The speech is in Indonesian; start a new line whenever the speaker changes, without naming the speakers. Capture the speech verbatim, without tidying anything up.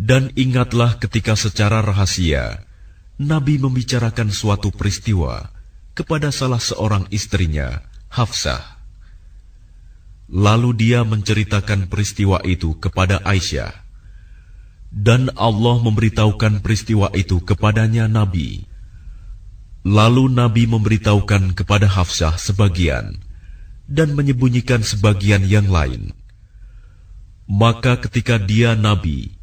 Dan ingatlah ketika secara rahasia Nabi membicarakan suatu peristiwa kepada salah seorang istrinya, Hafsah. Lalu dia menceritakan peristiwa itu kepada Aisyah. Dan Allah memberitahukan peristiwa itu kepadanya Nabi. Lalu Nabi memberitahukan kepada Hafsah sebagian dan menyembunyikan sebagian yang lain. Maka ketika dia Nabi